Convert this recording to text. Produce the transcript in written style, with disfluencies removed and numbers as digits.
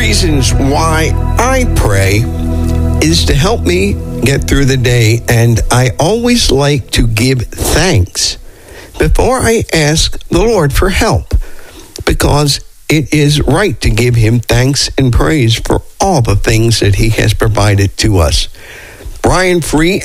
reasons why I pray is to help me get through the day, and I always like to give thanks before I ask the Lord for help, because it is right to give him thanks and praise for all the things that he has provided to us. Brian Free